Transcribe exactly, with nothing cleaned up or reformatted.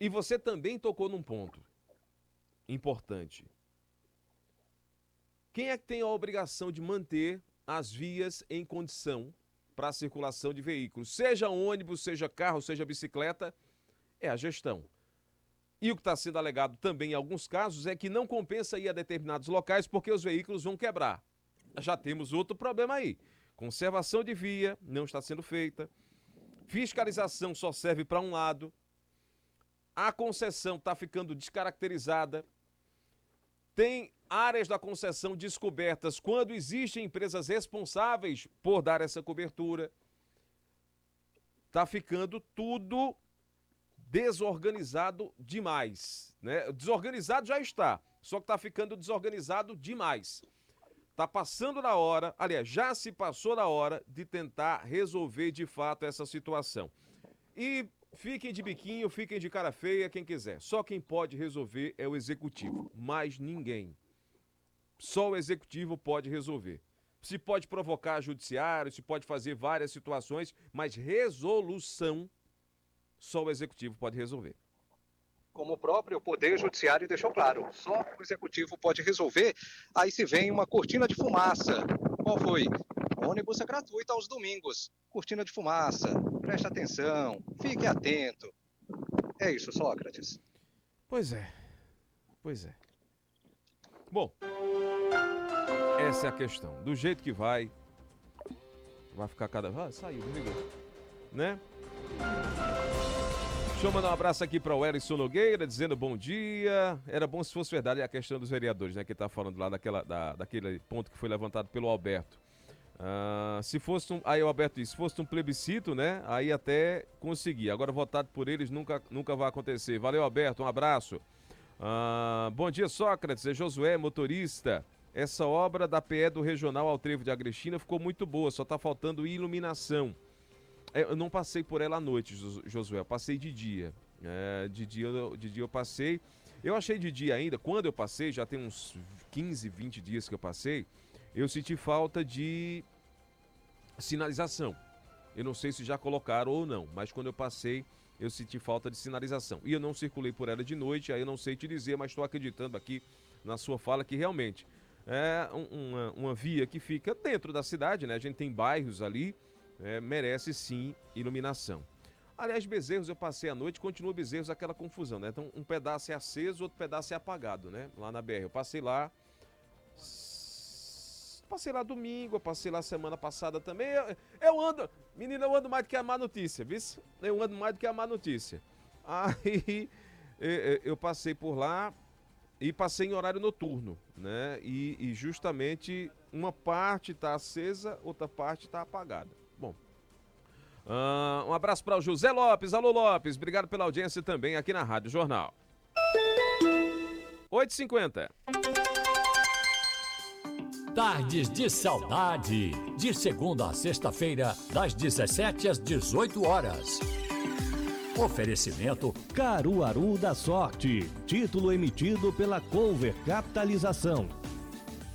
E você também tocou num ponto importante. Quem é que tem a obrigação de manter as vias em condição para a circulação de veículos? Seja ônibus, seja carro, seja bicicleta, é a gestão. E o que está sendo alegado também em alguns casos é que não compensa ir a determinados locais porque os veículos vão quebrar. Já temos outro problema aí. Conservação de via não está sendo feita. Fiscalização só serve para um lado. A concessão está ficando descaracterizada. Tem áreas da concessão descobertas quando existem empresas responsáveis por dar essa cobertura. Está ficando tudo desorganizado demais, né? Desorganizado já está, só que está ficando desorganizado demais. Está passando na hora, aliás, já se passou na hora de tentar resolver de fato essa situação. E fiquem de biquinho, fiquem de cara feia, quem quiser. Só quem pode resolver é o executivo, mais ninguém. Só o executivo pode resolver. Se pode provocar judiciário, se pode fazer várias situações, mas resolução só o executivo pode resolver. Como o próprio Poder Judiciário deixou claro, só o executivo pode resolver. Aí se vem uma cortina de fumaça. Qual foi? Ônibus é gratuito aos domingos. Cortina de fumaça. Preste atenção. Fique atento. É isso, Sócrates. Pois é. Pois é. Bom, essa é a questão. Do jeito que vai, vai ficar cada... Ah, saiu, ligou. Né? Deixa eu mandar um abraço aqui para o Erison Nogueira, dizendo bom dia. Era bom se fosse verdade a questão dos vereadores, né? Que tá falando lá daquela, da, daquele ponto que foi levantado pelo Alberto. Ah, se fosse um, aí o Alberto disse, se fosse um plebiscito, né? Aí até conseguir. Agora votado por eles nunca, nunca vai acontecer. Valeu, Alberto, um abraço. Ah, bom dia, Sócrates, é Josué, motorista. Essa obra da P E do Regional ao Trevo de Agrestina ficou muito boa, só tá faltando iluminação. Eu não passei por ela à noite, Josué, eu passei de dia. É, de, dia de dia eu passei. Eu achei de dia ainda, quando eu passei, já tem uns quinze, vinte dias que eu passei, eu senti falta de sinalização. Eu não sei se já colocaram ou não, mas quando eu passei, eu senti falta de sinalização. E eu não circulei por ela de noite, aí eu não sei te dizer, mas estou acreditando aqui na sua fala que realmente é uma, uma via que fica dentro da cidade, né? A gente tem bairros ali, É, merece sim iluminação. Aliás, Bezerros eu passei a noite, continua Bezerros aquela confusão, né? Então um pedaço é aceso, outro pedaço é apagado, né? Lá na B R. Eu passei lá, passei lá domingo, eu passei lá semana passada também. Eu, eu ando, menina, eu ando mais do que a má notícia, viu? Eu ando mais do que a má notícia. Aí eu passei por lá e passei em horário noturno, né? E, e justamente uma parte está acesa, outra parte está apagada. Bom, uh, um abraço para o José Lopes. Alô, Lopes, obrigado pela audiência também aqui na Rádio Jornal. oito e cinquenta. Tardes de Saudade, de segunda a sexta-feira, das dezessete às dezoito horas. Oferecimento Caruaru da Sorte, título emitido pela Cover Capitalização.